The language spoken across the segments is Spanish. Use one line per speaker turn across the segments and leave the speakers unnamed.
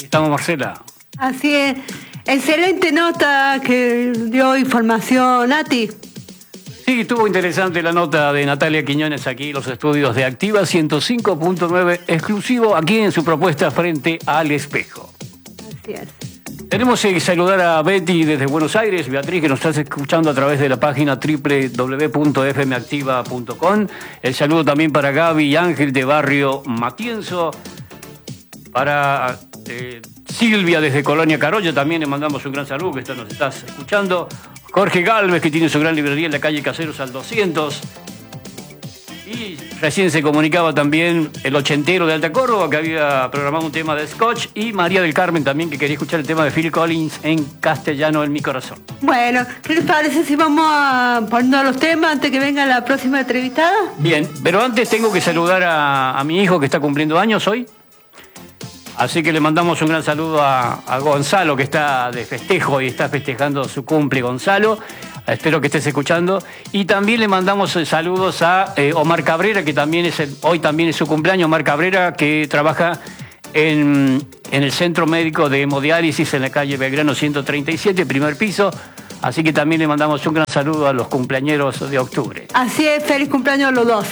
Estamos, Marcela.
Así es. Excelente nota que dio información, Nati.
Sí, estuvo interesante la nota de Natalia Quiñones aquí en los estudios de Activa 105.9, exclusivo aquí en su propuesta Frente al Espejo.
Así es.
Tenemos que saludar a Betty desde Buenos Aires, Beatriz, que nos estás escuchando a través de la página www.fmactiva.com. El saludo también para Gaby y Ángel de Barrio Matienzo. Para Silvia desde Colonia Carolla también le mandamos un gran saludo, que nos estás escuchando. Jorge Galvez, que tiene su gran librería en la calle Caseros al 200. Y recién se comunicaba también el ochentero de Alta Córdoba, que había programado un tema de Scotch. Y María del Carmen también, que quería escuchar el tema de Phil Collins en castellano en mi corazón.
Bueno, ¿qué les parece si vamos a poner los temas antes que venga la próxima entrevistada?
Bien, pero antes tengo que saludar a mi hijo que está cumpliendo años hoy. Así que le mandamos un gran saludo a Gonzalo, que está de festejo y está festejando su cumple, Gonzalo. Espero que estés escuchando. Y también le mandamos saludos a Omar Cabrera, que también hoy también es su cumpleaños. Omar Cabrera, que trabaja en el Centro Médico de Hemodiálisis en la calle Belgrano 137, primer piso. Así que también le mandamos un gran saludo a los cumpleañeros de octubre.
Así es, feliz cumpleaños a los dos.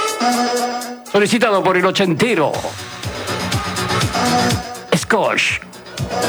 Solicitado por el ochentero Scotch.